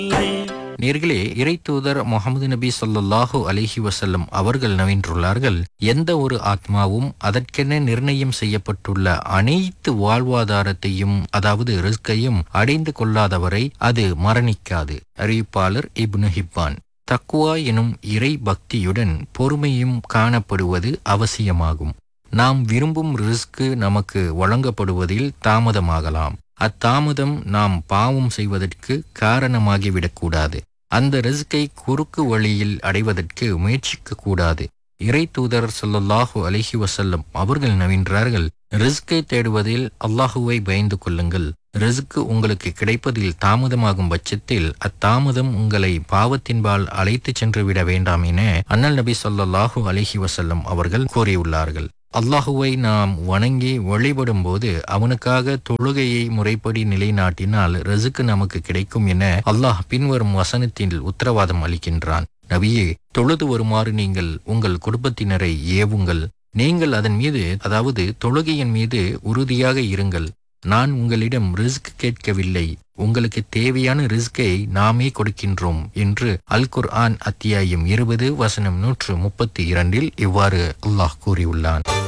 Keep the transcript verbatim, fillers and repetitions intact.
நேர்களே, இறை தூதர் முகமது நபி ஸல்லல்லாஹு அலைஹி வஸல்லம் அவர்கள் நவின்றுள்ளார்கள், எந்த ஒரு ஆத்மாவும் அதற்கென நிர்ணயம் செய்யப்பட்டுள்ள அனைத்து வாழ்வாதாரத்தையும், அதாவது ரிஸ்கையும் அடைந்து கொள்ளாதவரை அது மரணிக்காது. அறிவிப்பாளர் இப்னு ஹிப்பான். தக்குவா எனும் இறை பக்தியுடன் பொறுமையும் காணப்படுவது அவசியமாகும். நாம் விரும்பும் ரிஸ்க் நமக்கு வழங்கப்படுவதில் தாமதமாகலாம். அத்தாமதம் நாம் பாவம் செய்வதற்கு காரணமாகிவிடக்கூடாது. அந்த ரிஸ்கை குறுக்கு வழியில் அடைவதற்கு முயற்சிக்க கூடாது. இறை தூதர் ஸல்லல்லாஹு அலைஹி வஸல்லம் அவர்கள் நவின்றார்கள், ரிஸ்கை தேடுவதில் அல்லாஹுவை பயந்து கொள்ளுங்கள். ரிஸ்க் உங்களுக்கு கிடைப்பதில் தாமதமாகும் பட்சத்தில் அத்தாமதம் உங்களை பாவத்தின்பால் அழைத்து சென்று விட வேண்டாம் என அண்ணல் நபி ஸல்லல்லாஹு அலைஹி வஸல்லம் அவர்கள் கூறியுள்ளார்கள். அல்லாஹுவை நாம் வணங்கி வழிபடும் போது அவனுக்காக தொழுகையை முறைப்படி நிலைநாட்டினால் ரிஸ்க் நமக்கு கிடைக்கும் என அல்லாஹ் பின்வரும் வசனத்தில் உத்தரவாதம் அளிக்கின்றான். நபியே, தொழுது வருமாறு நீங்கள் உங்கள் குடும்பத்தினரை ஏவுங்கள். நீங்கள் அதன் மீது, அதாவது தொழுகையின் மீது உறுதியாக இருங்கள். நான் உங்களிடம் ரிஸ்க் கேட்கவில்லை, உங்களுக்கு தேவையான ரிஸ்கை நாமே கொடுக்கின்றோம் என்று அல் குர்ஆன் அத்தியாயம் இருபது வசனம் நூற்று முப்பத்தி இரண்டில் இவ்வாறு அல்லாஹ் கூறியுள்ளான்.